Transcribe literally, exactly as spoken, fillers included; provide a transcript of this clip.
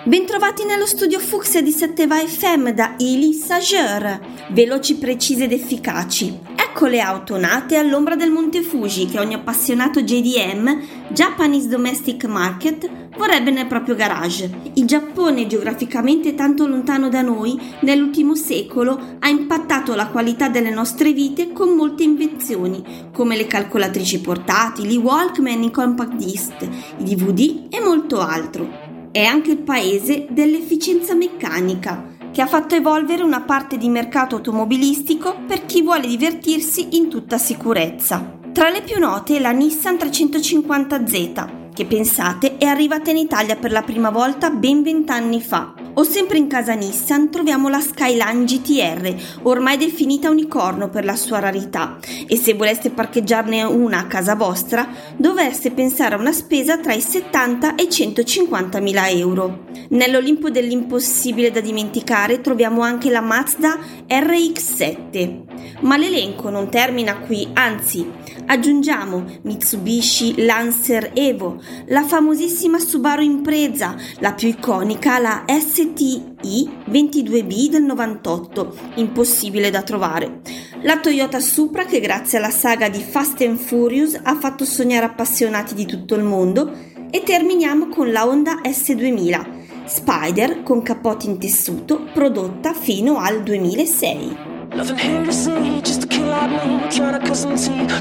Bentrovati nello studio Fucsia di Setteva F M da Ili Sageur. Veloci, precise ed efficaci. Ecco le auto nate all'ombra del Monte Fuji che ogni appassionato J D M, Japanese Domestic Market, vorrebbe nel proprio garage. Il Giappone, geograficamente tanto lontano da noi, nell'ultimo secolo ha impattato la qualità delle nostre vite con molte invenzioni, come le calcolatrici portatili, i Walkman, i compact disc, i D V D e molto altro. È anche il paese dell'efficienza meccanica, che ha fatto evolvere una parte di mercato automobilistico per chi vuole divertirsi in tutta sicurezza. Tra le più note è la Nissan trecentocinquanta Z, che pensate è arrivata in Italia per la prima volta ben vent'anni fa. O sempre in casa Nissan troviamo la Skyline G T R, ormai definita unicorno per la sua rarità, e se voleste parcheggiarne una a casa vostra dovreste pensare a una spesa tra i settanta e i centocinquantamila euro. Nell'Olimpo dell'impossibile da dimenticare troviamo anche la Mazda R X sette. Ma l'elenco non termina qui, anzi, aggiungiamo Mitsubishi Lancer Evo, la famosissima Subaru Impreza, la più iconica, la S T I ventidue B del novantotto, impossibile da trovare, la Toyota Supra che grazie alla saga di Fast and Furious ha fatto sognare appassionati di tutto il mondo, e terminiamo con la Honda S duemila, Spider con cappotti in tessuto, prodotta fino al duemilasei.